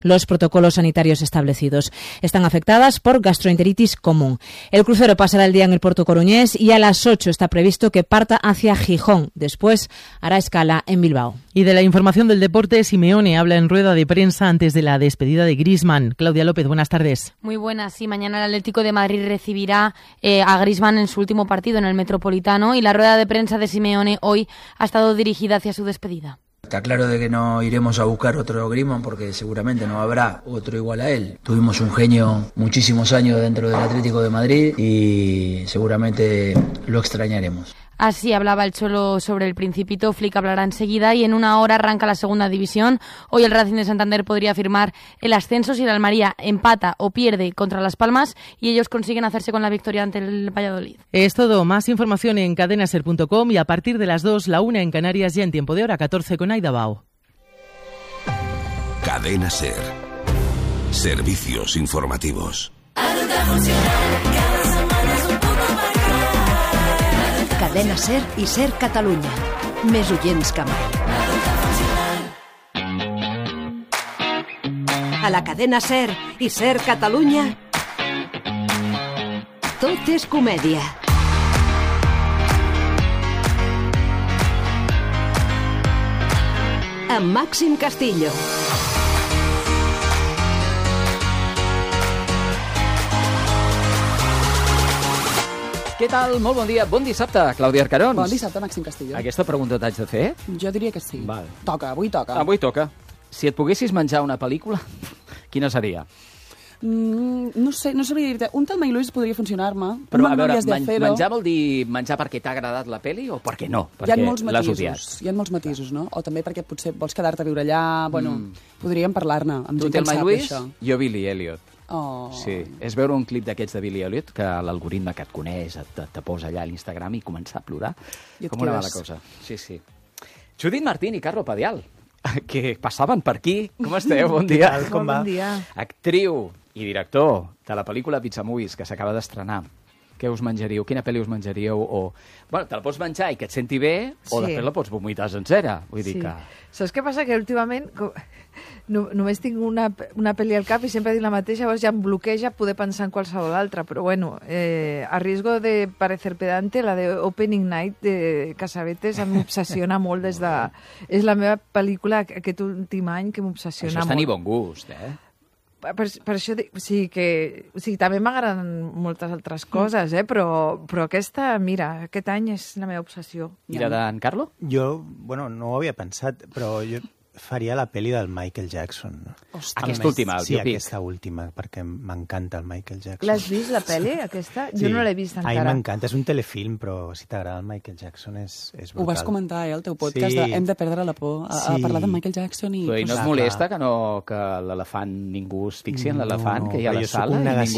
los protocolos sanitarios establecidos. Están afectadas por gastroenteritis común. El crucero pasará el día en el puerto coruñés y a las 8 está previsto que parta hacia Gijón. Después hará escala en Bilbao. Y de la información del deporte, Simeone habla en rueda de prensa antes de la despedida de Griezmann. Claudia López, buenas tardes. Muy buenas. Sí, mañana el Atlético de Madrid recibirá a Griezmann en su último partido en el Metropolitano y la rueda de prensa de Simeone hoy ha estado dirigida hacia su despedida. Está claro de que no iremos a buscar otro Griezmann porque seguramente no habrá otro igual a él. Tuvimos un genio muchísimos años dentro del Atlético de Madrid y seguramente lo extrañaremos. Así hablaba el Cholo sobre el Principito. Flick hablará enseguida y en una hora arranca la segunda división. Hoy el Racing de Santander podría firmar el ascenso si el Almería empata o pierde contra Las Palmas y ellos consiguen hacerse con la victoria ante el Valladolid. Es todo. Más información en cadenaser.com y a partir de las 2, la 1 en Canarias, ya en tiempo de hora 14 con Aida Bao. Cadena Ser. Servicios informativos. Cadena Ser i Ser Catalunya. Més oients que mai. A la cadena Ser i Ser Catalunya, tot és comèdia. Amb Màxim Castillo. Què tal? Molt bon dia. Bon dissabte, Clàudia Arcarons. Bon dissabte, Màxim Castillo. Aquesta pregunta t'haig de fer? Jo diria que sí. Val. Toca, avui toca. Avui toca. Si et poguessis menjar una pel·lícula, quina seria? No sé, no sabria dir-te. Un Telma i Luis podria funcionar-me. Però, a veure, de menjar vol dir menjar perquè t'ha agradat la pel·li o perquè no? Hi ha Perquè molts l'has matisos. odiat. Hi ha molts matisos, no? O també perquè potser vols quedar-te a viure allà. Bueno, podríem parlar-ne amb gent que en Telma i sap Luis, això. jo Billy Elliot. Oh. Sí, és veure un clip d'aquests de Billy Elliot que l'algoritme que et coneix te posa allà a l'Instagram i començar a plorar. Com una mala cosa. Sí, sí. Judit Martín i Carlo Padial, que passaven per aquí. Com esteu? Bon dia. Com va? Bon dia. Actriu i director de la pel·lícula Pizza Movies, que s'acaba d'estrenar. Què us menjaríeu? Quina pel·li us menjaríeu? O, bueno, te la pots menjar i que et senti bé, o Sí. després la pots vomitar sencera. Vull dir Sí. que... Saps què passa? Que últimament només tinc una pel·li al cap i sempre dic la mateixa, llavors ja em bloqueja poder pensar en qualsevol altra, però bueno, a riesgo de parecer pedante, la de Opening Night de Casavetes m'obsessiona molt des de... És la meva pel·lícula aquest últim any que m'obsessiona Això és molt. tenir bon gust, eh? Per això dic, sí, també m'agraden moltes altres coses, però aquesta, mira, aquest any és la meva obsessió. I la d'en Carlo? Jo, bueno, no ho havia pensat, però jo faria la pel·li del Michael Jackson. Hòstia. Aquesta última, el Sí, biopic. aquesta última, perquè m'encanta el Michael Jackson. L'has vist, la pel·li, aquesta? Jo no l'he vist encara. A mi m'encanta, és un telefilm, però si t'agrada el Michael Jackson és brutal. Ho vas comentar, al teu podcast, Sí. de Hem de perdre la por, a parlar de Michael Jackson i... Però i no et Clar, molesta que l'elefant, ningú es fixi en l'elefant que hi ha a la jo sala?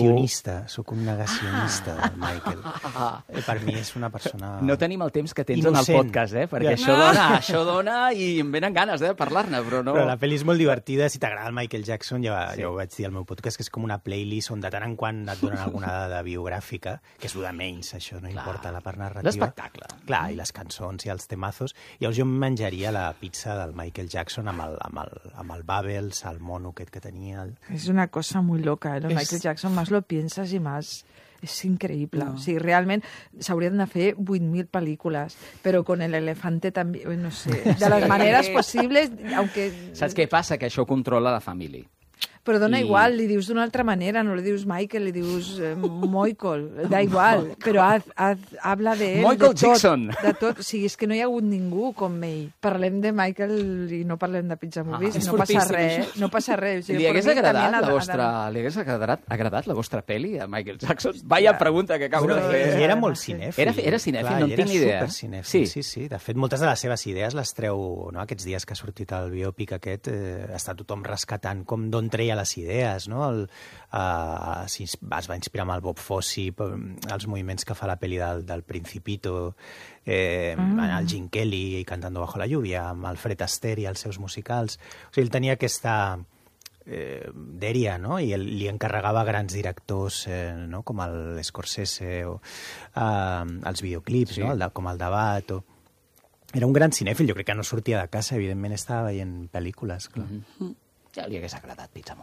Soc un negacionista del Michael. Per mi és una persona... No tenim el temps que tens en el innocent. podcast, perquè això dona i em venen ganes de parlar-ne, però no... Però la pel·li és molt divertida, si t'agrada el Michael Jackson, ja ho vaig dir al meu podcast, que és com una playlist on de tant en quant et donen alguna dada biogràfica, que és el de menys, això, no importa la part narrativa. L'espectacle. Clar, i les cançons i els temazos. Llavors jo em menjaria la pizza del Michael Jackson amb el Bubbles, el mono aquest que tenia. Es una cosa muy loca, ¿eh? Michael Jackson, más lo piensas y más... Es increïble. No. O sigui, realment s'haurien de fer 8.000 pel·lícules, però con el elefante també, no sé, de les maneres possibles, aunque... Saps què passa? Que això ho controla la família. Però dona I- igual, li dius d'una altra manera, no li dius Michael, li dius Moicol, da igual, però habla de él, Michael de tot, Jackson. de tot. O sigui, és que no hi ha hagut ningú com ell. Parlem de Michael i no parlem de Pizza Movies, és no passa fortíssim, res, això. no passa res. O sigui, Li hagués per mi agradat també li hagués agradat la vostra pel·li a Michael Jackson? Vaya pregunta que acabo de fer. I era molt cinèfil. Era cinèfil, Clar, no en tinc ni idea. Era supercinèfil, Sí. sí. De fet, moltes de les seves idees les treu, no? Aquests dies que ha sortit el biòpic aquest, està tothom rescatant com d'on treia les idees, no? Es va inspirar amb el Bob Fosse, els moviments que fa la pel·li del Principito, el Gene Kelly Cantando bajo la lluvia, amb el Fred Astaire i els seus musicals. O sigui, ell tenia aquesta dèria, no? I li encarregava a grans directors, no? Com l'Scorsese o els videoclips, Sí. no? Com el Debat. Era un gran cinèfil, jo crec que no sortia de casa, evidentment estava veient pel·lícules, clar. ja li hagués agradat Pizza